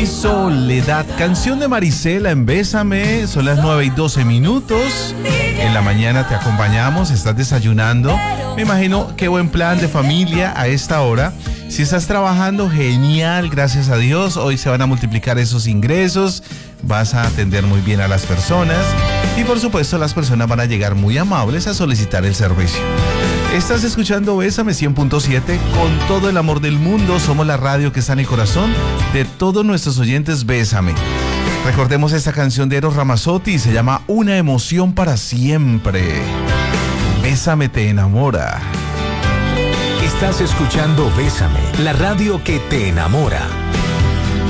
Mi soledad, canción de Marisela en Bésame. Son las 9:12. En la mañana te acompañamos, estás desayunando. Me imagino qué buen plan de familia a esta hora. Si estás trabajando, genial, gracias a Dios. Hoy se van a multiplicar esos ingresos. Vas a atender muy bien a las personas. Y por supuesto, las personas van a llegar muy amables a solicitar el servicio. Estás escuchando Bésame 100.7 con todo el amor del mundo. Somos la radio que está en el corazón de todos nuestros oyentes. Bésame. Recordemos esta canción de Eros Ramazzotti, se llama Una emoción para siempre. Bésame te enamora. Estás escuchando Bésame, la radio que te enamora.